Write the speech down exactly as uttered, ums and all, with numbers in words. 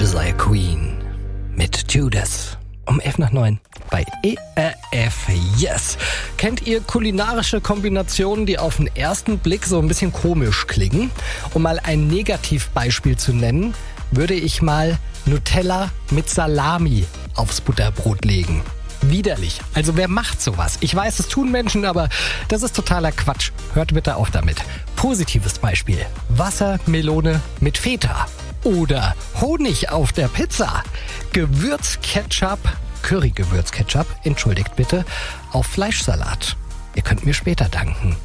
Josiah Queen mit Judas. Um elf nach neun bei E R F Yes. Kennt ihr kulinarische Kombinationen, die auf den ersten Blick so ein bisschen komisch klingen? Um mal ein Negativbeispiel zu nennen, würde ich mal Nutella mit Salami aufs Butterbrot legen. Widerlich. Also wer macht sowas? Ich weiß, es tun Menschen, aber das ist totaler Quatsch. Hört bitte auf damit. Positives Beispiel. Wassermelone mit Feta. Oder Honig auf der Pizza. Gewürzketchup, Curry-Gewürzketchup, entschuldigt bitte, auf Fleischsalat. Ihr könnt mir später danken.